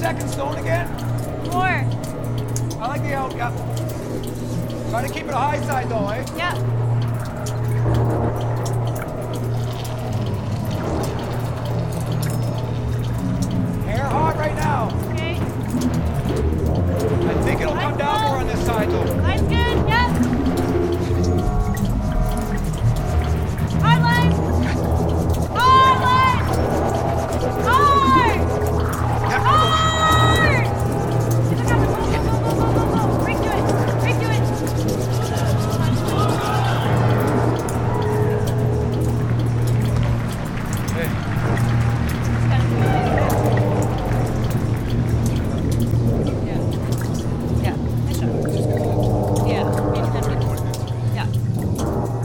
second stone again? 4. I like the out, yeah. Try to keep it a high side though, eh? Yep.